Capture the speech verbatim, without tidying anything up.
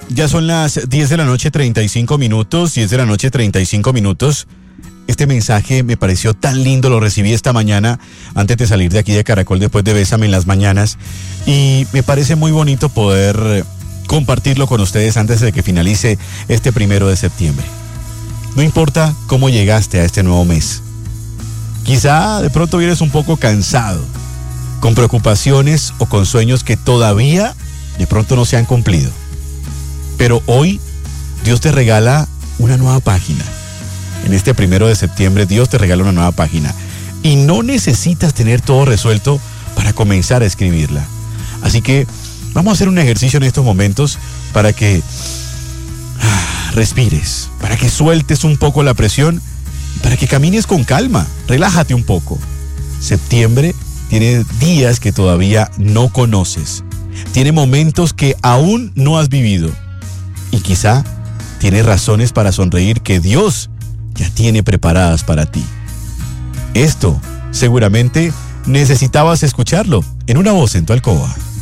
Ya son las diez de la noche, treinta y cinco minutos, diez de la noche, treinta y cinco minutos. Este mensaje me pareció tan lindo, lo recibí esta mañana antes de salir de aquí de Caracol, después de Bésame en las mañanas. Y me parece muy bonito poder compartirlo con ustedes antes de que finalice este primero de septiembre. No importa cómo llegaste a este nuevo mes. Quizá de pronto vienes un poco cansado, con preocupaciones o con sueños que todavía de pronto no se han cumplido. Pero hoy Dios te regala una nueva página. En este primero de septiembre Dios te regala una nueva página. Y no necesitas tener todo resuelto para comenzar a escribirla. Así que vamos a hacer un ejercicio en estos momentos para que ah, respires, para que sueltes un poco la presión, para que camines con calma. Relájate un poco. Septiembre tiene días que todavía no conoces. Tiene momentos que aún no has vivido. Y quizá tienes razones para sonreír que Dios ya tiene preparadas para ti. Esto seguramente necesitabas escucharlo en Una Voz en tu Alcoba.